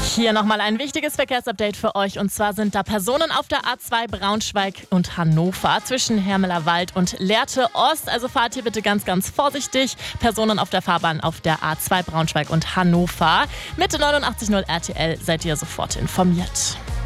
Hier nochmal ein wichtiges Verkehrsupdate für euch. Und zwar sind da Personen auf der A2 Braunschweig und Hannover zwischen Hermelerwald und Lehrte Ost. Also fahrt hier bitte ganz, ganz vorsichtig. Personen auf der Fahrbahn auf der A2 Braunschweig und Hannover. Mit 89.0 RTL seid ihr sofort informiert.